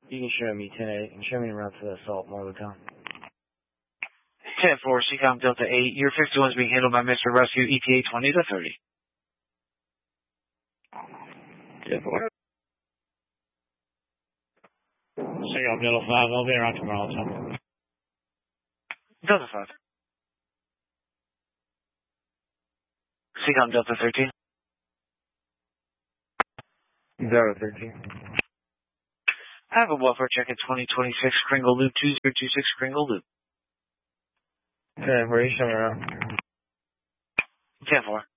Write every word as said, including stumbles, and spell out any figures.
You can show me ten eight and show me around to the assault Morgantown. ten four, C COM Delta eight. Your fifty-one is being handled by Mister Rescue, E T A twenty to thirty. ten four. C COM Delta five, I'll be around tomorrow. Time. Delta five. C COM Delta thirteen. Zero thirteen. I have a welfare check at twenty twenty-six Kringle Loop, two zero two six Kringle Loop. ten four, you show me around. ten four.